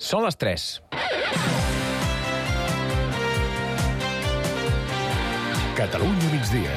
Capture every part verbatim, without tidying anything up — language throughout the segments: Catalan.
Són les tres. Catalunya migdia.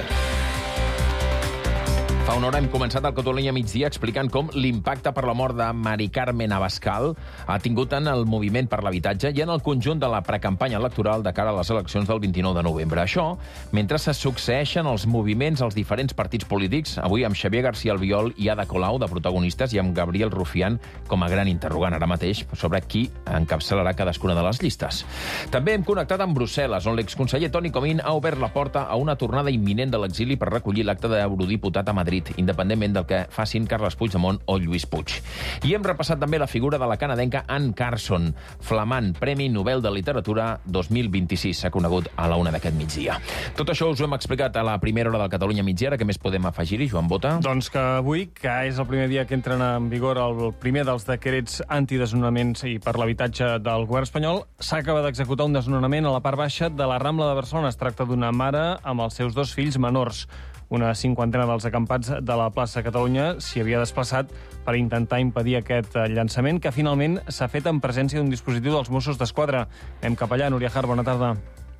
Fa una hora hem començat el Catalunya migdia explicant com l'impacte per la mort de Mari Carmen Abascal ha tingut en el moviment per l'habitatge i en el conjunt de la precampanya electoral de cara a les eleccions del vint-i-nou de novembre. Això, mentre se succeeixen els moviments als diferents partits polítics, avui amb Xavier García Albiol i Ada Colau de protagonistes i amb Gabriel Rufián com a gran interrogant ara mateix sobre qui encapçalarà cadascuna de les llistes. També hem connectat amb Brussel·les, on l'exconseller Toni Comín ha obert la porta a una tornada imminent de l'exili per recollir l'acte d'eurodiputat a Madrid, independentment del que facin Carles Puigdemont o Lluís Puig. I hem repassat també la figura de la canadenca Anne Carson, flamant Premi Nobel de Literatura dos mil vint-i-sis, s'ha conegut a la una d'aquest migdia. Tot això us ho hem explicat a la primera hora del Catalunya migdia. Ara què més podem afegir-hi, Joan Bota? Doncs que avui, que és el primer dia que entren en vigor el primer dels decrets antidesnonaments i per l'habitatge del govern espanyol, s'acaba d'executar un desnonament a la part baixa de la Rambla de Barcelona. Es tracta d'una mare amb els seus dos fills menors. Una cinquantena dels acampats de la plaça Catalunya s'hi havia desplaçat per intentar impedir aquest llançament, que finalment s'ha fet en presència d'un dispositiu dels Mossos d'Esquadra. Anem cap allà, Núria Har, bona tarda.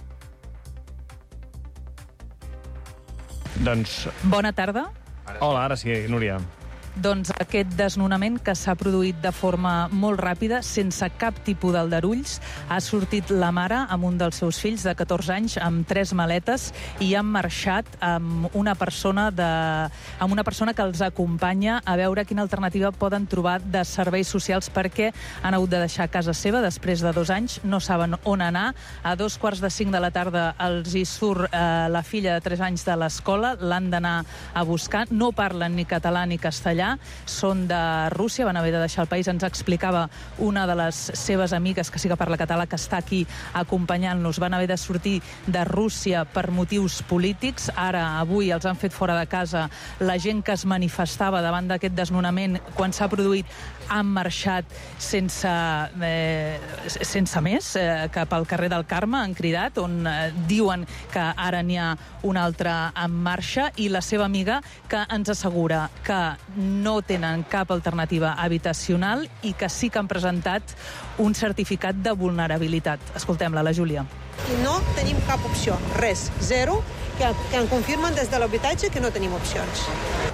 Doncs... Bona tarda. Hola, ara sí, Núria. Doncs aquest desnonament, que s'ha produït de forma molt ràpida, sense cap tipus d'aldarulls, ha sortit la mare amb un dels seus fills de catorze anys amb tres maletes i han marxat amb una persona de, amb una persona que els acompanya a veure quina alternativa poden trobar de serveis socials, perquè han hagut de deixar casa seva després de dos anys, no saben on anar. A dos quarts de cinc de la tarda els hi surt eh, la filla de tres anys de l'escola, l'han d'anar a buscar, no parlen ni català ni castellà, són de Rússia, van haver de deixar el país. Ens explicava una de les seves amigues que sí que parla català, que està aquí acompanyant-los. Van haver de sortir de Rússia per motius polítics. Ara, avui, els han fet fora de casa. La gent que es manifestava davant d'aquest desnonament, quan s'ha produït, han marxat sense, eh, sense més, eh, cap al carrer del Carme, han cridat, on eh, diuen que ara n'hi ha una altra en marxa, i la seva amiga, que ens assegura que no tenen cap alternativa habitacional i que sí que han presentat un certificat de vulnerabilitat. Escoltem-la, la Júlia. I no tenim cap opció, res, zero, que, que en confirmen des de l'habitatge que no tenim opcions.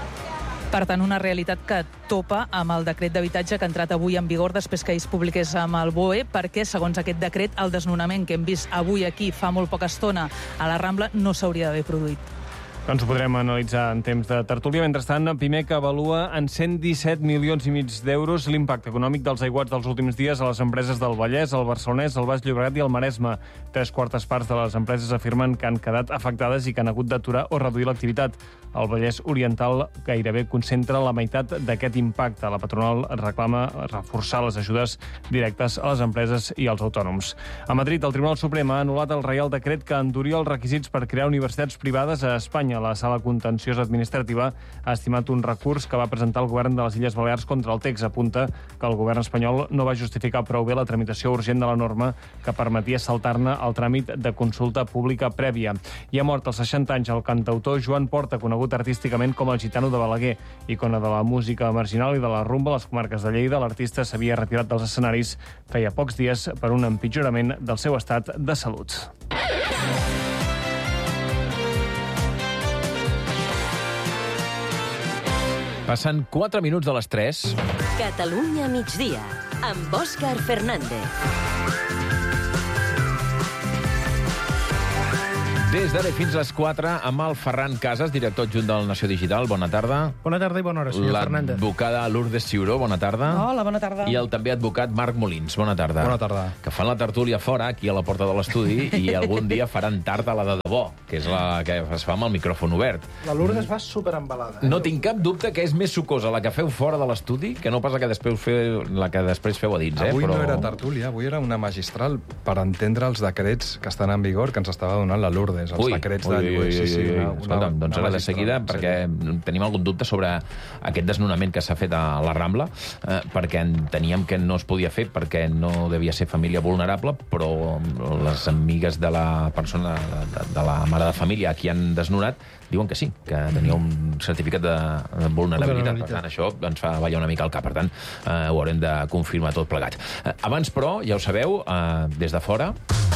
Per tant, una realitat que topa amb el decret d'habitatge que ha entrat avui en vigor després que es publiqués amb el B O E, perquè, segons aquest decret, el desnonament que hem vist avui aquí fa molt poca estona a la Rambla no s'hauria d'haver produït. Doncs ho podrem analitzar en temps de tertúlia. Mentrestant, Pimec avalua en cent disset milions i mig d'euros l'impacte econòmic dels aiguats dels últims dies a les empreses del Vallès, el Barcelonès, el Baix Llobregat i el Maresme. Tres quartes parts de les empreses afirmen que han quedat afectades i que han hagut d'aturar o reduir l'activitat. El Vallès Oriental gairebé concentra la meitat d'aquest impacte. La patronal reclama reforçar les ajudes directes a les empreses i als autònoms. A Madrid, el Tribunal Suprem ha anul·lat el Reial Decret que enduria els requisits per crear universitats privades a Espanya. La Sala Contenciosa Administrativa ha estimat un recurs que va presentar el govern de les Illes Balears contra el text. Apunta que el govern espanyol no va justificar prou bé la tramitació urgent de la norma que permetia saltar-ne el tràmit de consulta pública prèvia. I ha mort als seixanta anys el cantautor Joan Porta, conegut artísticament com el Gitano de Balaguer, icona de la música marginal i de la rumba a les comarques de Lleida. L'artista s'havia retirat dels escenaris feia pocs dies per un empitjorament del seu estat de salut. Passen quatre minuts de les tres. Catalunya migdia, amb Òscar Fernández. Des d'ara fins a les quatre, amb el Ferran Casas, director adjunt del Nació Digital. Bona tarda. Bona tarda i bona hora, senyor Fernández. L'advocada Lourdes Ciuró, bona tarda. Hola, bona tarda. I el també advocat Marc Molins, bona tarda. Bona tarda. Que fan la tertúlia fora, aquí a la porta de l'estudi, i algun dia faran tard a la de debò, que és la que es fa amb el micròfon obert. La Lourdes va superembalada. Eh? No tinc cap dubte que és més sucosa la que feu fora de l'estudi que no pas la que després feu, la que després feu a dins. Eh? Avui Però... no era tertúlia, avui era una magistral per entendre els decrets que estan en vigor que ens estava donant la Lourdes. els ui, decrets ui, de lloguer. ui, Sí, sí, ui, una, ui. Escolta'm, doncs ara de seguida, perquè tenim algun dubte sobre aquest desnonament que s'ha fet a la Rambla, eh, perquè enteníem que no es podia fer perquè no devia ser família vulnerable, però les amigues de la persona, de, de la mare de família a qui han desnonat, diuen que sí, que tenia un certificat de, de vulnerabilitat. Per tant, això ens fa ballar una mica el cap. Per tant, eh, ho haurem de confirmar tot plegat. Eh, abans, però, ja ho sabeu, eh, des de fora...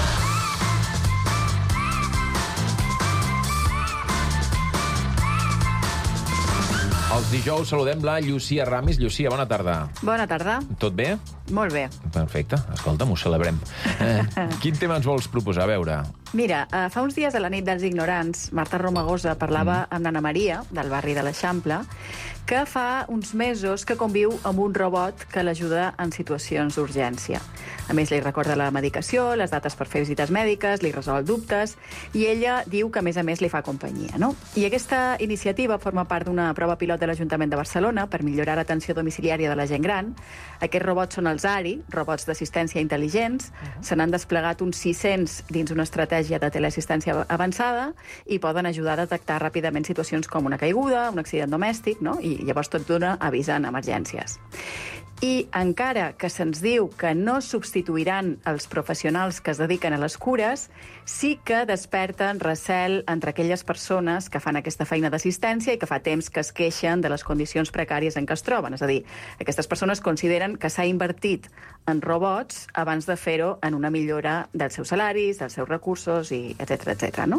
Els dijous saludem la Llucia Ramis. Llucia, bona tarda. Bona tarda. Tot bé? Molt bé. Perfecte. Escolta'm, ho celebrem. Eh, quin tema ens vols proposar? A veure... Mira, eh, fa uns dies a la nit dels ignorants, Marta Romagosa parlava mm. amb l'Anna Maria, del barri de l'Eixample, que fa uns mesos que conviu amb un robot que l'ajuda en situacions d'urgència. A més, li recorda la medicació, les dates per fer visites mèdiques, li resol dubtes, i ella diu que, a més a més, li fa companyia, no? I aquesta iniciativa forma part d'una prova pilot de l'Ajuntament de Barcelona per millorar l'atenció domiciliària de la gent gran. Aquests robots són els A R I, robots d'assistència intel·ligents. Uh-huh. Se n'han desplegat uns sis-cents dins una estratègia de teleassistència avançada i poden ajudar a detectar ràpidament situacions com una caiguda, un accident domèstic, no? I llavors tot dona avís en emergències. I encara que se'ns diu que no substituiran els professionals que es dediquen a les cures, sí que desperten recel entre aquelles persones que fan aquesta feina d'assistència i que fa temps que es queixen de les condicions precàries en què es troben. És a dir, aquestes persones consideren que s'ha invertit en robots abans de fer-ho en una millora dels seus salaris, dels seus recursos, i etcètera, etcètera, no?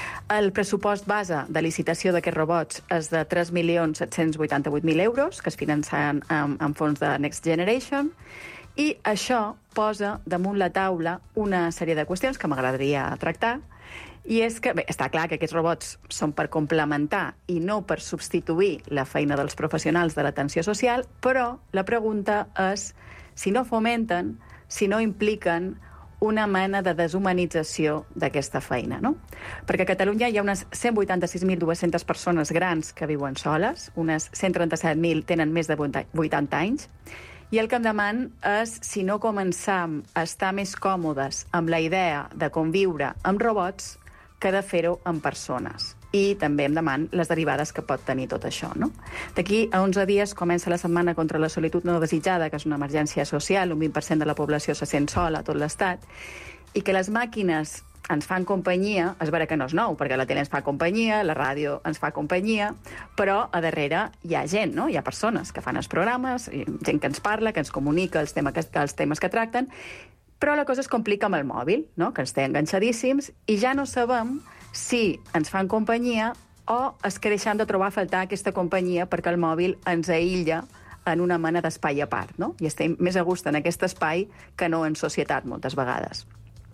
El pressupost base de licitació d'aquests robots és de tres milions set-cents vuitanta-vuit mil euros, que es financen amb, amb fons de Next Generation, i això posa damunt la taula una sèrie de qüestions que m'agradaria tractar, i és que, bé, està clar que aquests robots són per complementar i no per substituir la feina dels professionals de l'atenció social, però la pregunta és si no fomenten, si no impliquen una mena de deshumanització d'aquesta feina, no? Perquè a Catalunya hi ha unes cent vuitanta-sis mil dues-centes persones grans que viuen soles, unes cent trenta-set mil tenen més de vuitanta anys, i el que em deman és si no començam a estar més còmodes amb la idea de conviure amb robots que de fer-ho amb persones. I també em deman les derivades que pot tenir tot això, no? D'aquí a onze dies comença la Setmana contra la Solitud No Desitjada, que és una emergència social, un vint per cent de la població se sent sola a tot l'Estat, i que les màquines ens fan companyia, és vera que no és nou, perquè la tele ens fa companyia, la ràdio ens fa companyia, però a darrere hi ha gent, no? Hi ha persones que fan els programes, gent que ens parla, que ens comunica els temes que, els temes que tracten, però la cosa es complica amb el mòbil, no? Que ens té enganxadíssims, i ja no sabem si ens fan companyia o es que deixem de trobar a faltar aquesta companyia perquè el mòbil ens aïlla en una mena d'espai a part, no? I estem més a gust en aquest espai que no en societat, moltes vegades.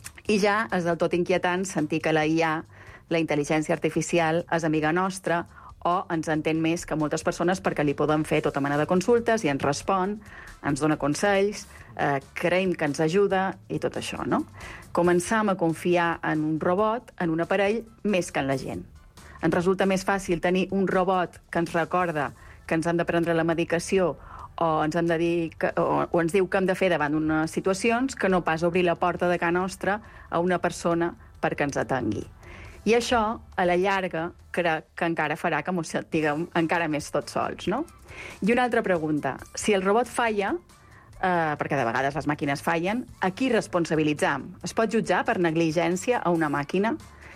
I ja és del tot inquietant sentir que la I A, la intel·ligència artificial, és amiga nostra o ens entén més que moltes persones perquè li poden fer tota mena de consultes i ens respon, ens dona consells, eh, creiem que ens ajuda i tot això, no? Començam a confiar en un robot, en un aparell, més que en la gent. Ens resulta més fàcil tenir un robot que ens recorda que ens hem de prendre la medicació o ens, hem de dir que, o, o ens diu què hem de fer davant d'unes situacions que no pas obrir la porta de casa nostra a una persona perquè ens atengui. I això, a la llarga, crec que encara farà que ens sentiguem encara més tots sols, no? I una altra pregunta. Si el robot falla, eh, perquè de vegades les màquines fallen, a qui responsabilitzam? Es pot jutjar per negligència a una màquina?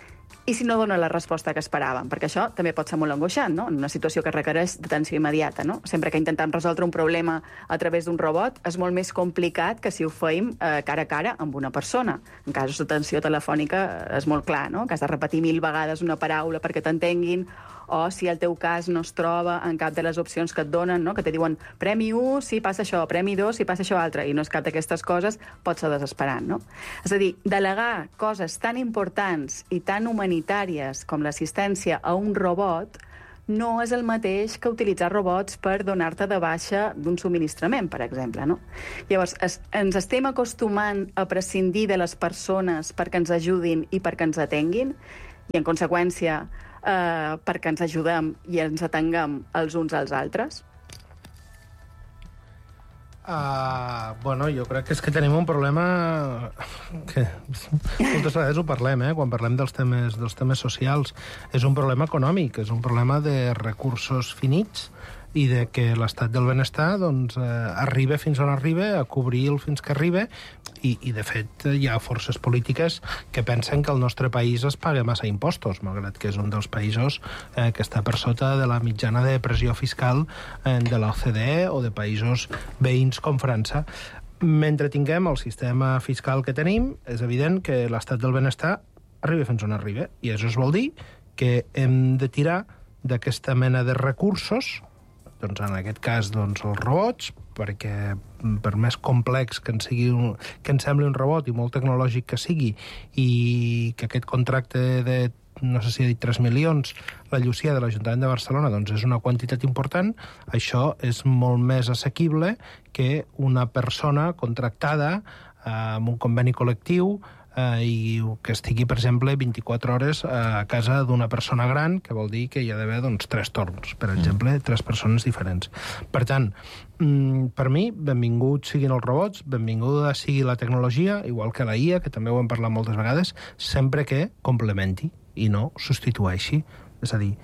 I si no dona la resposta que esperàvem? Perquè això també pot ser molt angoixant, no? En una situació que requereix d'atenció immediata, no? Sempre que intentem resoldre un problema a través d'un robot és molt més complicat que si ho feim eh, cara a cara amb una persona. En casos d'atenció telefònica és molt clar, no? Que has de repetir mil vegades una paraula perquè t'entenguin, o si el teu cas no es troba en cap de les opcions que et donen, no? Que te diuen premi u si passa això, premi dos si passa això altre, i no és cap d'aquestes coses, pot ser desesperant, no? És a dir, delegar coses tan importants i tan humanitàries com l'assistència a un robot no és el mateix que utilitzar robots per donar-te de baixa d'un subministrament, per exemple, no? Llavors, es, ens estem acostumant a prescindir de les persones perquè ens ajudin i perquè ens atenguin, i en conseqüència eh, perquè ens ajudem i ens atenguem els uns als altres? Uh, bueno, jo crec que és que tenim un problema que moltes vegades ho parlem, eh? Quan parlem dels temes, dels temes socials. És un problema econòmic, és un problema de recursos finits i de que l'estat del benestar doncs, eh, arriba fins on arriba, a cobrir-lo fins que arriba, i, i de fet hi ha forces polítiques que pensen que el nostre país es paga massa impostos, malgrat que és un dels països eh, que està per sota de la mitjana de pressió fiscal eh, de l'O C D E o de països veïns com França. Mentre tinguem el sistema fiscal que tenim, és evident que l'estat del benestar arriba fins on arriba, i això vol dir que hem de tirar d'aquesta mena de recursos, doncs en aquest cas doncs, els robots, perquè per més complex que ens, sigui un, que ens sembli un robot i molt tecnològic que sigui, i que aquest contracte de, no sé si he dit tres milions, la Llucia de l'Ajuntament de Barcelona, doncs és una quantitat important, això és molt més assequible que una persona contractada eh, amb un conveni col·lectiu eh, i que estigui, per exemple, vint-i-quatre hores a casa d'una persona gran, que vol dir que hi ha d'haver doncs, tres torns, per exemple, tres persones diferents. Per tant, per mi, benvinguts siguin els robots, benvinguda sigui la tecnologia, igual que la I A, que també ho hem parlat moltes vegades, sempre que complementi i no substitueixi. És a dir,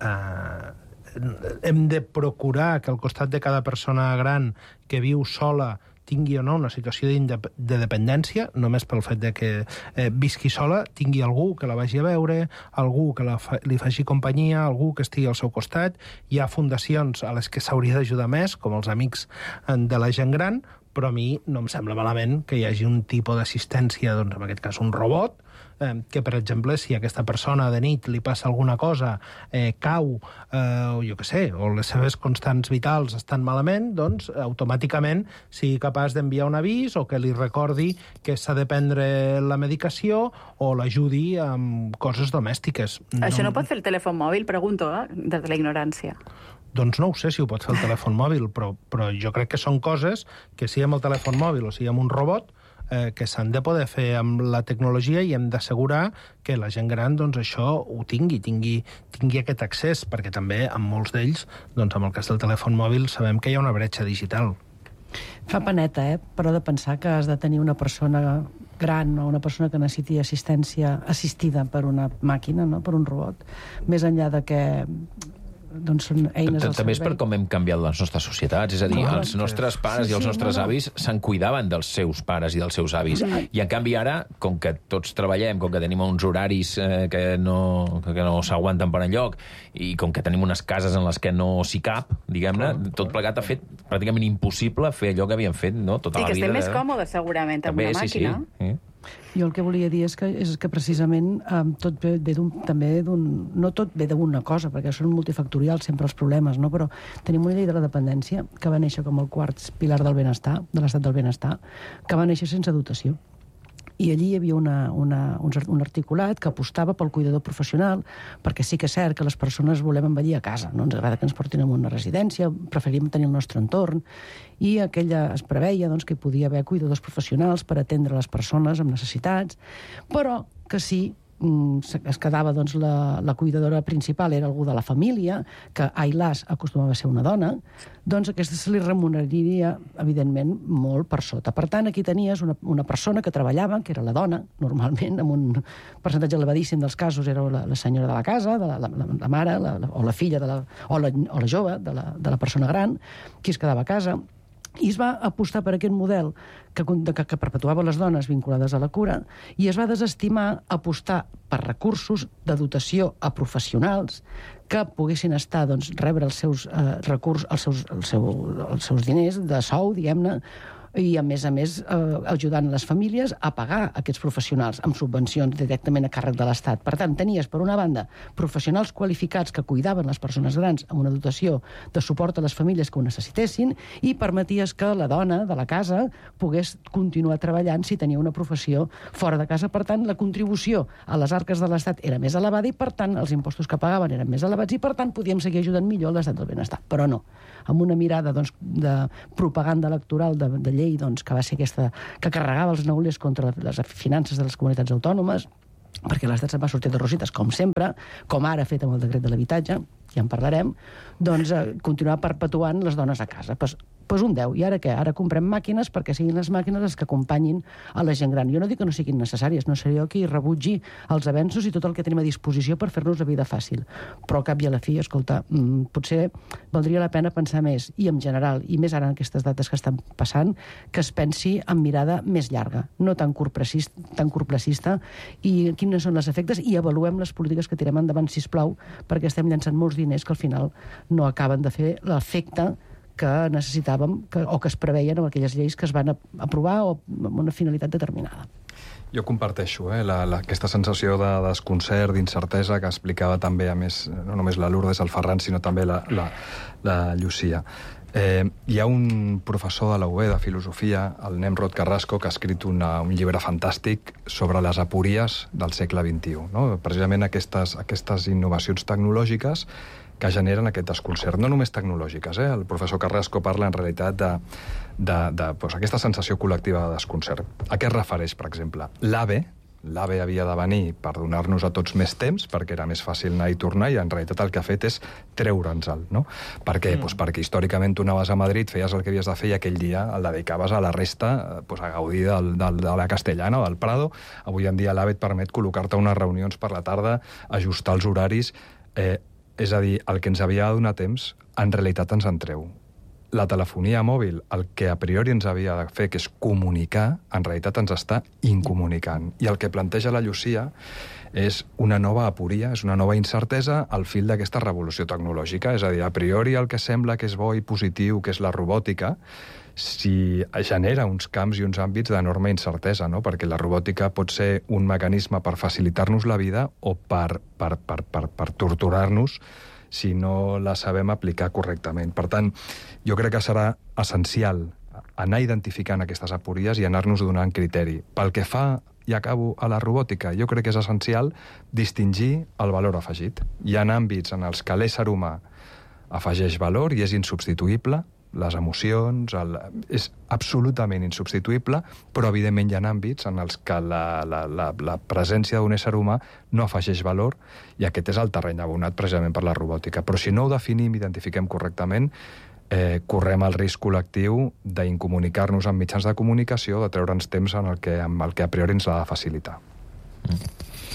eh, hem de procurar que al costat de cada persona gran que viu sola tingui o no una situació de dependència, només pel fet de que eh, visqui sola, tingui algú que la vagi a veure, algú que la fa, li faci companyia, algú que estigui al seu costat. Hi ha fundacions a les que s'hauria d'ajudar més, com els amics de la gent gran, però a mi no em sembla malament que hi hagi un tipus d'assistència, doncs en aquest cas un robot, eh, que, per exemple, si a aquesta persona de nit li passa alguna cosa, eh, cau, eh, o jo què sé, o les seves constants vitals estan malament, doncs automàticament sigui capaç d'enviar un avís o que li recordi que s'ha de prendre la medicació o l'ajudi amb coses domèstiques. Això no, no pot fer el telèfon mòbil, pregunto, eh? de la ignorància. Doncs no ho sé si ho pot fer el telèfon mòbil, però, però jo crec que són coses que, sigui amb el telèfon mòbil o sigui amb un robot, eh, que s'han de poder fer amb la tecnologia, i hem d'assegurar que la gent gran doncs, això ho tingui, tingui, tingui aquest accés, perquè també amb molts d'ells, doncs, amb el cas del telèfon mòbil, sabem que hi ha una bretxa digital. Fa paneta, eh? Però de pensar que has de tenir una persona gran o una persona que necessiti assistència assistida per una màquina, no? Per un robot, més enllà de que doncs són eines al servei. També és per com hem canviat les nostres societats, és a dir, no, els nostres pares sí, sí, i els nostres no, no. avis se'n cuidaven dels seus pares i dels seus avis, i en canvi ara, com que tots treballem, com que tenim uns horaris eh, que no, que no s'aguanten per enlloc, i com que tenim unes cases en les que no s'hi cap, diguem-ne, tot plegat ha fet pràcticament impossible fer allò que havíem fet, no?, tota la vida. I que estem més còmodes, segurament, amb una màquina. Sí, sí. Jo el que volia dir és que, és que precisament eh, tot ve, ve d'un, també d'un... No tot ve d'una cosa, perquè són multifactorials sempre els problemes, no? Però tenim una llei de la dependència que va néixer com el quart pilar del benestar, de l'estat del benestar, que va néixer sense dotació. I allí hi havia una, una, un articulat que apostava pel cuidador professional, perquè sí que és cert que les persones volem envellir a casa, no ens agrada que ens portin a una residència, preferim tenir el nostre entorn, i aquella es preveia doncs, que hi podia haver cuidadors professionals per atendre les persones amb necessitats, però que sí es quedava doncs, la, la cuidadora principal era algú de la família, que ai las acostumava a ser una dona, doncs aquesta se li remuneraria, evidentment, molt per sota. Per tant, aquí tenies una, una persona que treballava, que era la dona, normalment, amb un percentatge elevadíssim dels casos era la, la senyora de la casa, de la, la, la mare, la, la, o la filla, de la, o, la, o la jove de la, de la persona gran, qui es quedava a casa. I es va apostar per aquest model que, que, que perpetuava les dones vinculades a la cura, i es va desestimar apostar per recursos de dotació a professionals que poguessin estar, doncs, rebre els seus eh, recursos, els seus, els, seu, els seus diners de sou, diguem-ne, i, a més a més, eh, ajudant les famílies a pagar aquests professionals amb subvencions directament a càrrec de l'Estat. Per tant, tenies, per una banda, professionals qualificats que cuidaven les persones grans amb una dotació de suport a les famílies que ho necessitessin, i permeties que la dona de la casa pogués continuar treballant si tenia una professió fora de casa. Per tant, la contribució a les arques de l'Estat era més elevada i, per tant, els impostos que pagaven eren més elevats i, per tant, podíem seguir ajudant millor l'Estat del benestar. Però no, amb una mirada doncs, de propaganda electoral, de, de llei, doncs, que va ser aquesta que carregava els neulers contra les finances de les comunitats autònomes, perquè l'Estat se'n va sortir de rosites, com sempre, com ara ha fet amb el decret de l'habitatge, ja en parlarem, doncs eh, continuar perpetuant les dones a casa. Pues, Doncs un deu. I ara què? Ara comprem màquines perquè siguin les màquines les que acompanyin a la gent gran. Jo no dic que no siguin necessàries, no seré jo qui rebutgi els avenços i tot el que tenim a disposició per fer-nos la vida fàcil. Però al cap i a la fi, escolta, mmm, potser valdria la pena pensar més, i en general, i més ara en aquestes dates que estan passant, que es pensi amb mirada més llarga, no tan curtplacista, tan curtplacista, i quines són els efectes, i avaluem les polítiques que tirem endavant, sisplau, perquè estem llançant molts diners que al final no acaben de fer l'efecte que necessitàvem que, o que es preveien amb aquelles lleis que es van aprovar o amb una finalitat determinada. Jo comparteixo eh, la, la, aquesta sensació de desconcert, d'incertesa que explicava també, a més, no només la Lourdes, el Ferran, sinó també la, la, la Llucia. Eh, hi ha un professor de la U B de filosofia, el Nemrod Carrasco, que ha escrit una, un llibre fantàstic sobre les apories del segle vint-i-u. No? Precisament aquestes, aquestes innovacions tecnològiques que generen aquest desconcert. No només tecnològiques, eh? El professor Carrasco parla en realitat de, de, de pues, aquesta sensació col·lectiva de desconcert. A què es refereix, per exemple? L'AVE, l'AVE havia de venir per donar-nos a tots més temps, perquè era més fàcil anar i tornar, i en realitat el que ha fet és treure'ns-el, no? Per què? Mm. Pues perquè històricament tu anaves a Madrid, feies el que havies de fer i aquell dia el dedicaves a la resta, pues, a gaudir del, del, de la Castellana o del Prado. Avui en dia l'AVE et permet col·locar-te unes reunions per la tarda, ajustar els horaris. Eh, és a dir, el que ens havia de donar temps, en realitat ens en treu. La telefonia mòbil, el que a priori ens havia de fer, que és comunicar, en realitat ens està incomunicant. I el que planteja la Llucia és una nova aporia, és una nova incertesa al fil d'aquesta revolució tecnològica. És a dir, a priori el que sembla que és bo i positiu, que és la robòtica, si genera uns camps i uns àmbits d'enorme incertesa, no? Perquè la robòtica pot ser un mecanisme per facilitar-nos la vida o per, per, per, per, per torturar-nos si no la sabem aplicar correctament. Per tant, jo crec que serà essencial anar identificant aquestes apories i anar-nos donant criteri. Pel que fa, i acabo, a la robòtica, jo crec que és essencial distingir el valor afegit. Hi ha àmbits en els que l'ésser humà afegeix valor i és insubstituïble, les emocions, el, és absolutament insubstituïble, però evidentment hi ha àmbits en els que la, la, la, la presència d'un ésser humà no afegeix valor, i aquest és el terreny abonat precisament per la robòtica. Però si no ho definim i identifiquem correctament, eh, correm el risc col·lectiu d'incomunicar-nos amb mitjans de comunicació, de treure'ns temps en el que, amb el que a priori ens l'ha de facilitar. Mm.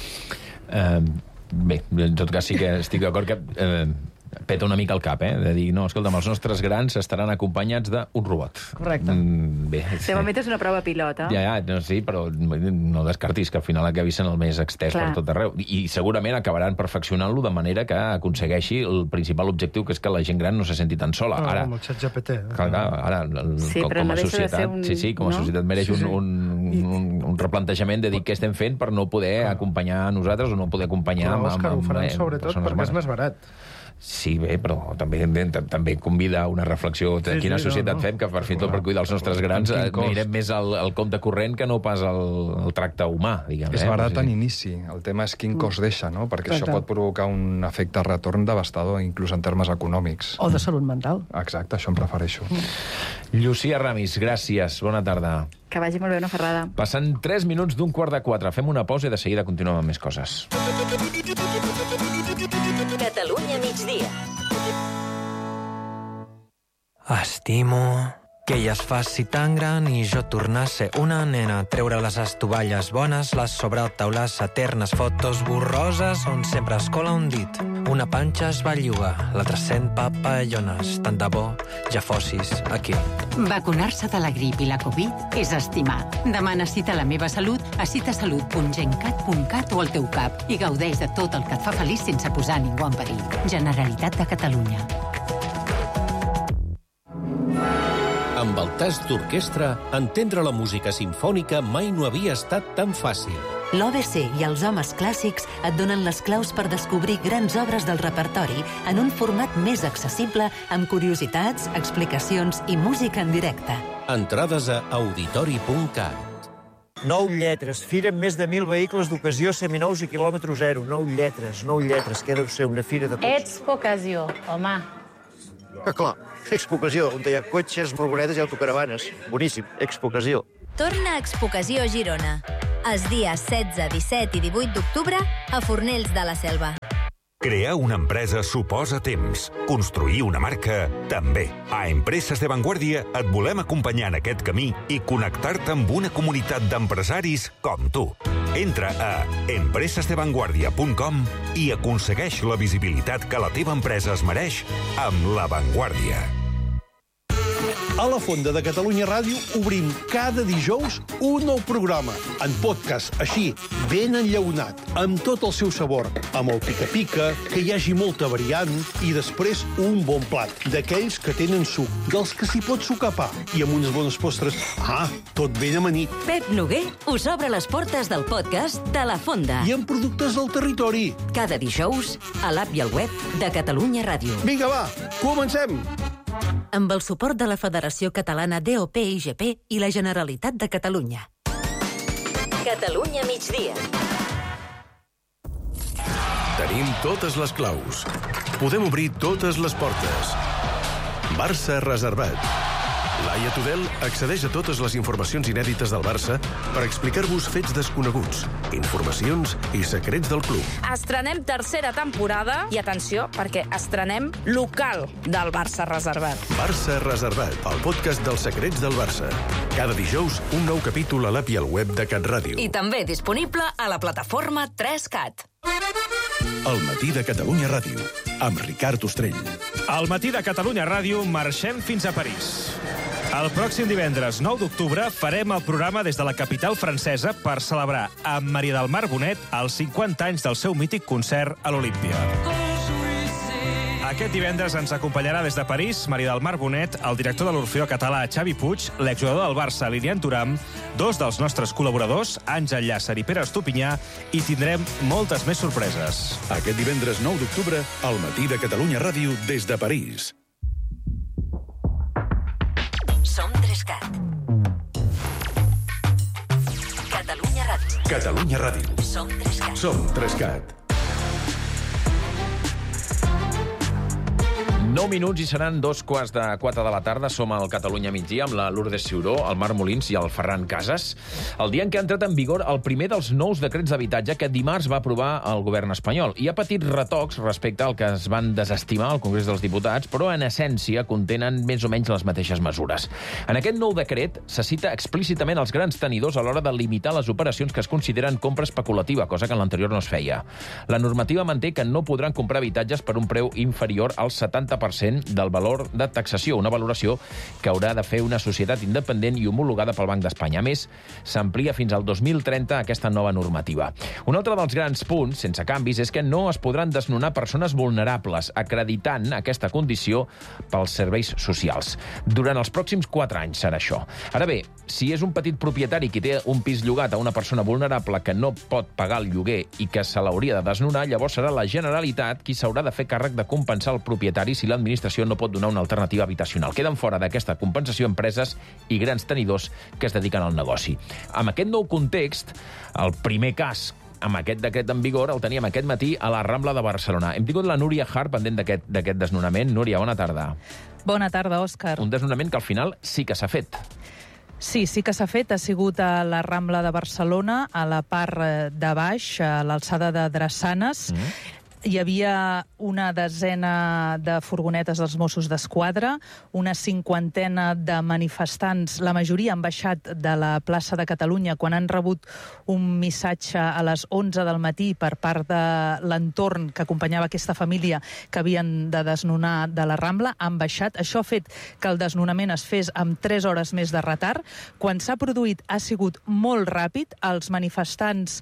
Eh, bé, en tot cas sí que estic d'acord que... Eh, peta una mica el cap, eh? De dir, no, escolta'm, els nostres grans estaran acompanyats d'un robot. Correcte. Mm, bé. De moment és una prova pilota. Ja, ja, no, sí, però no descartis que al final acabi sent el més extès Clar. per tot arreu. I segurament acabaran perfeccionant-lo de manera que aconsegueixi el principal objectiu, que és que la gent gran no se senti tan sola. No, ara, amb el xat G P T. Clar, clar, ara, el, sí, com, com a societat, un... sí, sí, com a no? societat mereix sí, sí. Un, un, un, un replantejament de dir què estem fent per no poder Clar. acompanyar a nosaltres o no poder acompanyar... Però, Òscar, amb, amb, ho faran amb, sobretot perquè mares. és més barat. Sí, bé, però també, també convida a una reflexió de sí, quina sí, societat no, no. fem, que per fins tot per cuidar els nostres grans anirem més al, al compte corrent que no pas al, al tracte humà, diguem. És eh? barat sí, en inici, el tema és quin cost deixa, no? Perquè Exacte. això pot provocar un efecte retorn devastador, inclús en termes econòmics. O de salut mental. Exacte, això em prefereixo. Mm. Llucia Ramis, gràcies, bona tarda. Que vagi molt bé una ferrada. Passant tres minuts d'un quart de quatre. Fem una pausa i de seguida continuem amb més coses. Catalunya migdia. Estimo que ella es faci tan gran i jo tornar a ser una nena, treure les estovalles bones, les sobretaules eternes, fotos borroses on sempre es cola un dit. Una panxa es belluga, l'altra sent papallones. Tant de bo ja fossis aquí. Vacunar-se de la grip i la Covid és estimar. Demana cita a la meva salut a citasalut punt gencat punt cat o al teu cap i gaudeix de tot el que et fa feliç sense posar ningú en perill. Generalitat de Catalunya. Amb el tast d'orquestra, entendre la música simfònica mai no havia estat tan fàcil. L'O B C i els homes clàssics et donen les claus per descobrir grans obres del repertori en un format més accessible, amb curiositats, explicacions i música en directe. Entrades a auditori punt cat. Nou lletres, fira amb més de mil vehicles d'ocasió seminous i quilòmetre zero. Nou lletres, nou lletres, que deu ser una fira de tots. Expo Ocasió, home. Ah, clar, Expo Ocasió, on hi ha cotxes, furgonetes i autocaravanes. Boníssim, Expo Ocasió. Torna a Expo Ocasió Girona. Els dies setze, disset i divuit d'octubre a Fornells de la Selva. Crear una empresa suposa temps. Construir una marca, també. A Empreses de Vanguardia et volem acompanyar en aquest camí i connectar-te amb una comunitat d'empresaris com tu. Entra a empreses de vanguardia punt com i aconsegueix la visibilitat que la teva empresa es mereix amb La Vanguardia. A la Fonda de Catalunya Ràdio obrim cada dijous un nou programa, en podcast, així, ben enllaunat, amb tot el seu sabor, amb el pica-pica, que hi hagi molta variant, i després un bon plat, d'aquells que tenen suc, dels que s'hi pot sucar pa, i amb unes bones postres. Ah, tot ben amanit. Pep Noguer us obre les portes del podcast de La Fonda. I amb productes del territori. Cada dijous, a l'app i al web de Catalunya Ràdio. Vinga, va, comencem! Amb el suport de la Federació Catalana D O P I G P i la Generalitat de Catalunya. Catalunya migdia. Tenim totes les claus. Podem obrir totes les portes. Barça reservat. Laia Tudel accedeix a totes les informacions inèdites del Barça per explicar-vos fets desconeguts, informacions i secrets del club. Estrenem tercera temporada i, atenció, perquè estrenem local del Barça reservat. Barça reservat, el podcast dels secrets del Barça. Cada dijous, un nou capítol a l'app i al web de CatRàdio. I també disponible a la plataforma tres cat. El matí de Catalunya Ràdio, amb Ricard Ostrell. Al matí de Catalunya Ràdio marxem fins a París. El pròxim divendres nou d'octubre farem el programa des de la capital francesa per celebrar amb Maria del Mar Bonet els cinquanta anys del seu mític concert a l'Olímpia. Aquest divendres ens acompanyarà des de París Maria del Mar Bonet, el director de l'Orfeó Català Xavi Puig, l'exjugador del Barça Lilian Thuram, dos dels nostres col·laboradors, Àngel Llàcer i Pere Estupinyà, i tindrem moltes més sorpreses. Aquest divendres nou d'octubre, al matí de Catalunya Ràdio des de París. Som tres cat. Catalunya Ràdio. Catalunya Ràdio. Som tres cat. Som tres cat. nou minuts i seran dos quarts de quatre de la tarda. Som al Catalunya migdia amb la Lourdes Ciuró, el Marc Molins i el Ferran Casas. El dia en què ha entrat en vigor el primer dels nous decrets d'habitatge que dimarts va aprovar el govern espanyol. I ha patit retocs respecte al que es van desestimar al Congrés dels Diputats, però en essència contenen més o menys les mateixes mesures. En aquest nou decret se cita explícitament els grans tenidors a l'hora de limitar les operacions que es consideren compra especulativa, cosa que en l'anterior no es feia. La normativa manté que no podran comprar habitatges per un preu inferior al setanta per cent del valor de taxació, una valoració que haurà de fer una societat independent i homologada pel Banc d'Espanya. A més, s'amplia fins al dos mil trenta aquesta nova normativa. Un altre dels grans punts, sense canvis, és que no es podran desnonar persones vulnerables, acreditant aquesta condició pels serveis socials. Durant els pròxims quatre anys serà això. Ara bé, si és un petit propietari qui té un pis llogat a una persona vulnerable que no pot pagar el lloguer i que se l'hauria de desnonar, llavors serà la Generalitat qui s'haurà de fer càrrec de compensar el propietari si l'administració no pot donar una alternativa habitacional. Queden fora d'aquesta compensació empreses i grans tenidors que es dediquen al negoci. Amb aquest nou context, el primer cas amb aquest decret en vigor el teníem aquest matí a la Rambla de Barcelona. Hem tingut la Núria Hart pendent d'aquest desnonament. Núria, bona tarda. Bona tarda, Òscar. Un desnonament que al final sí que s'ha fet. Sí, sí que s'ha fet. Ha sigut a la Rambla de Barcelona, a la part de baix, a l'alçada de Drassanes. Mm. Hi havia una desena de furgonetes dels Mossos d'Esquadra, una cinquantena de manifestants, la majoria han baixat de la plaça de Catalunya quan han rebut un missatge a les onze del matí per part de l'entorn que acompanyava aquesta família que havien de desnonar de la Rambla, han baixat. Això ha fet que el desnonament es fes amb tres hores més de retard. Quan s'ha produït ha sigut molt ràpid, els manifestants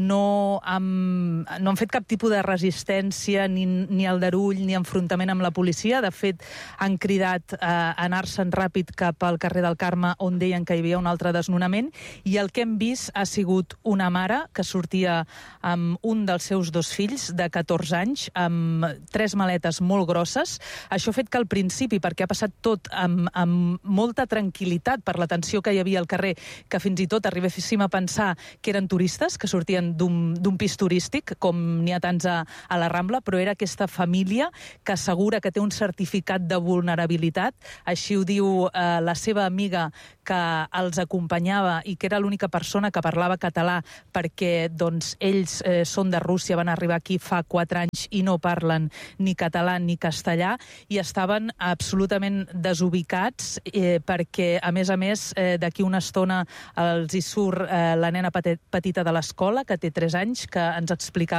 no han, no han fet cap tipus de resistència Ni, ni aldarull ni enfrontament amb la policia. De fet, han cridat eh, a anar-se'n ràpid cap al carrer del Carme, on deien que hi havia un altre desnonament, i el que hem vist ha sigut una mare que sortia amb un dels seus dos fills de catorze anys, amb tres maletes molt grosses. Això ha fet que al principi, perquè ha passat tot amb, amb molta tranquil·litat per la tensió que hi havia al carrer, que fins i tot arribéssim a pensar que eren turistes, que sortien d'un pis turístic, com n'hi ha tants a, a la Rambla, però era aquesta família que assegura que té un certificat de vulnerabilitat, així ho diu eh, la seva amiga que els acompanyava i que era l'única persona que parlava català perquè doncs, ells eh, són de Rússia, van arribar aquí fa quatre anys i no parlen ni català ni castellà i estaven absolutament desubicats eh, perquè, a més a més, eh, d'aquí una estona els hi surt eh, la nena petita de l'escola, que té tres anys, que ens explicava